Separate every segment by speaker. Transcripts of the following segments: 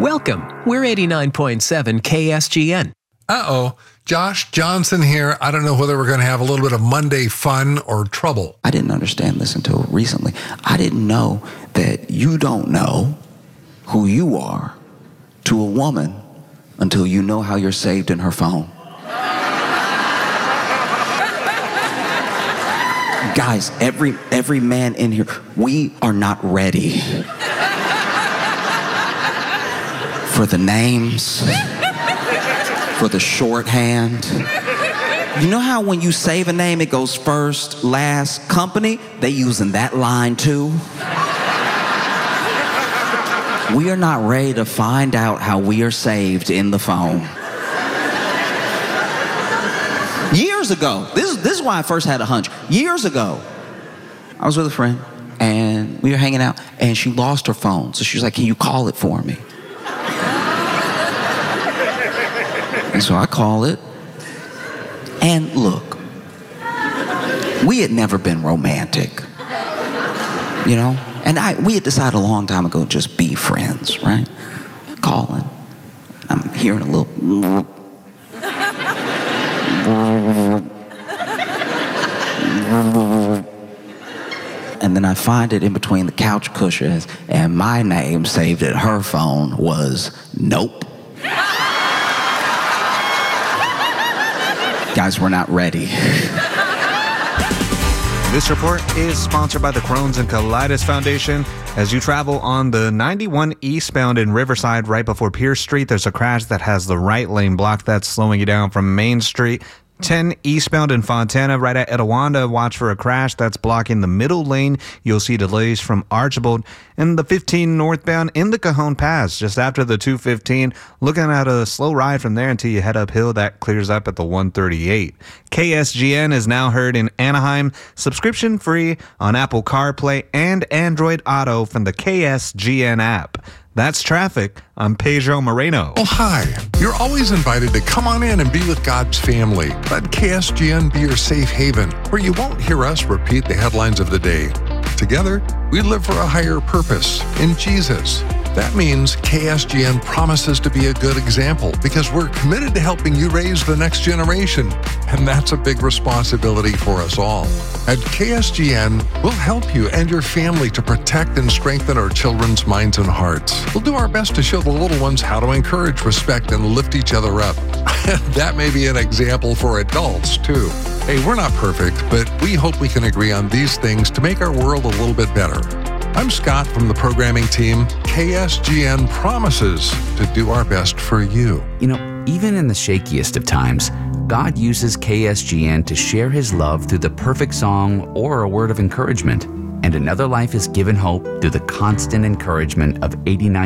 Speaker 1: Welcome. We're 89.7 KSGN.
Speaker 2: Uh-oh. Josh Johnson here. I don't know whether we're going to have a little bit of Monday fun or trouble.
Speaker 3: I didn't understand this until recently. I didn't know that you don't know who you are to a woman until you know how you're saved in her phone. Guys, every man in here, we are not ready for the names, for the shorthand. You know how when you save a name, it goes first, last, company? They using that line too. We are not ready to find out how we are saved in the phone. Years ago, this is why I first had a hunch. Years ago, I was with a friend, and we were hanging out, and she lost her phone. So she was like, can you call it for me? And so I call it, and look, we had never been romantic, you know? And we had decided a long time ago to just be friends, right? Calling. I'm hearing a little... And then I find it in between the couch cushions, and my name saved at her phone was Nope. Guys, we're not ready.
Speaker 4: This report is sponsored by the Crohn's and Colitis Foundation. As you travel on the 91 eastbound in Riverside right before Pierce Street, there's a crash that has the right lane blocked. That's slowing you down from Main Street. 10 eastbound in Fontana, right at Etiwanda, watch for a crash that's blocking the middle lane. You'll see delays from Archibald. And the 15 northbound in the Cajon Pass, just after the 215. Looking at a slow ride from there until you head uphill. That clears up at the 138. KSGN is now heard in Anaheim, subscription free on Apple CarPlay and Android Auto from the KSGN app. That's traffic. I'm Pedro Moreno.
Speaker 2: Oh, hi. You're always invited to come on in and be with God's family. Let KSGN be your safe haven, where you won't hear us repeat the headlines of the day. Together, we live for a higher purpose in Jesus. That means KSGN promises to be a good example because we're committed to helping you raise the next generation. And that's a big responsibility for us all. At KSGN, we'll help you and your family to protect and strengthen our children's minds and hearts. We'll do our best to show the little ones how to encourage, respect, and lift each other up. That may be an example for adults, too. Hey, we're not perfect, but we hope we can agree on these things to make our world a little bit better. I'm Scott from the programming team. KSGN promises to do our best for you.
Speaker 5: You know, even in the shakiest of times, God uses KSGN to share His love through the perfect song or a word of encouragement. And another life is given hope through the constant encouragement of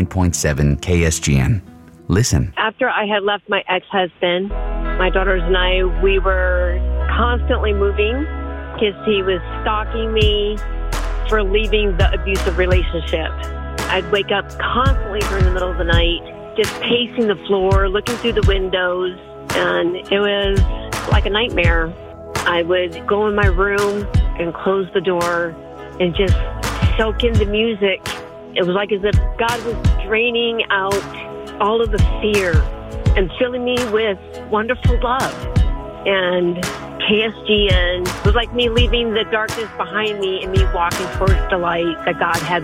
Speaker 5: 89.7 KSGN. Listen.
Speaker 6: After I had left my ex-husband, my daughters and I, we were constantly moving because he was stalking me for leaving the abusive relationship. I'd wake up constantly during the middle of the night, just pacing the floor, looking through the windows, and it was like a nightmare. I would go in my room and close the door and just soak in the music. It was like as if God was draining out all of the fear and filling me with wonderful love. And KSGN was like me leaving the darkness behind me and me walking towards the light that God had